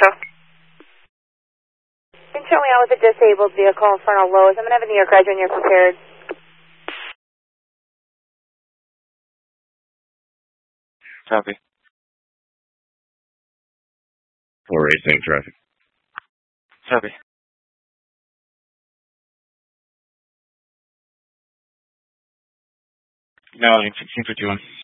You can show me out with a disabled vehicle in front of Lowe's. I'm going to have a New York ride when you're prepared. Copy. 4-8, same traffic. Copy. No, 1651.